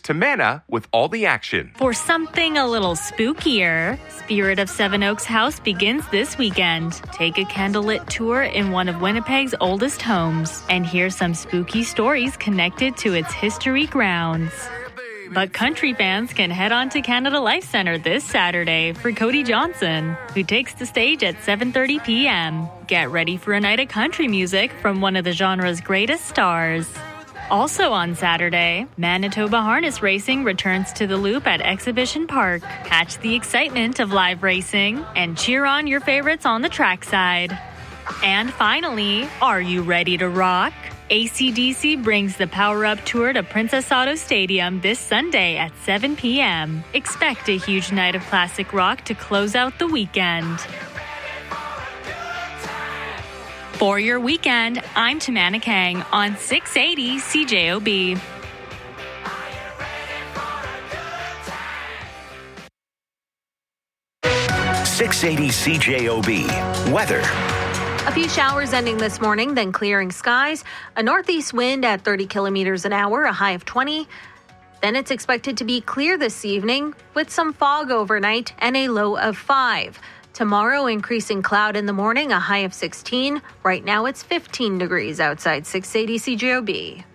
Tamana with all the action. For something a little spookier, Spirit of Seven Oaks House begins this weekend. Take a candlelit tour in one of Winnipeg's oldest homes and hear some spooky stories connected to its history grounds. But country fans can head on to Canada Life Centre this Saturday for Cody Johnson, who takes the stage at 7:30 p.m. Get ready for a night of country music from one of the genre's greatest stars. Also on Saturday, Manitoba Harness Racing returns to the Loop at Exhibition Park. Catch the excitement of live racing and cheer on your favorites on the trackside. And finally, are you ready to rock? AC/DC brings the Power Up Tour to Princess Auto Stadium this Sunday at 7 p.m. Expect a huge night of classic rock to close out the weekend. For your weekend, I'm Tamana Kang on 680 CJOB. .680 CJOB. Weather. A few showers ending this morning, then clearing skies. A northeast wind at 30 kilometers an hour, a high of 20. Then it's expected to be clear this evening with some fog overnight and a low of 5. Tomorrow, increasing cloud in the morning, a high of 16. Right now, it's 15 degrees outside 680 CJOB.